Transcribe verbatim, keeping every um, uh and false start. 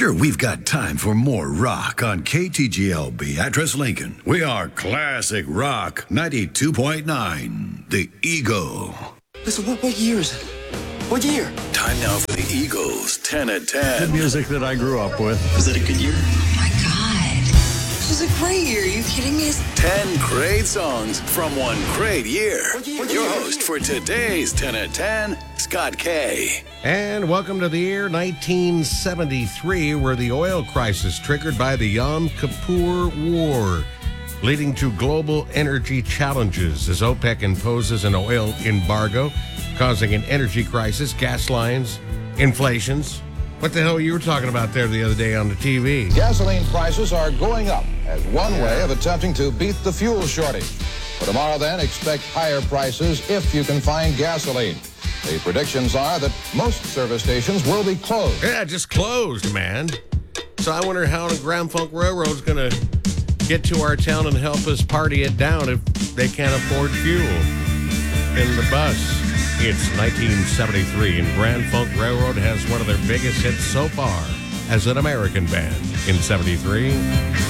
Sure, we've got time for more rock on K T G L Beatrice Lincoln. We are classic rock ninety-two point nine, The Eagle. Listen, what, what year is it? What year? Time now for The Eagles, ten at ten. The music that I grew up with. Was it a good year? Oh my God. This was a great year. Are you kidding me? ten great songs from one great year. What year? Your host for today's ten at ten, Scott K. And welcome to the year nineteen seventy-three, where the oil crisis triggered by the Yom Kippur War, leading to global energy challenges as OPEC imposes an oil embargo, causing an energy crisis, gas lines, inflations. What the hell you were talking about there the other day on the T V? Gasoline prices are going up as one way of attempting to beat the fuel shortage. For tomorrow, then, expect higher prices if you can find gasoline. The predictions are that most service stations will be closed. Yeah, just closed, man. So I wonder how the Grand Funk Railroad's going to get to our town and help us party it down if they can't afford fuel in the bus. It's nineteen seventy-three, and Grand Funk Railroad has one of their biggest hits so far as an American band in seventy-three.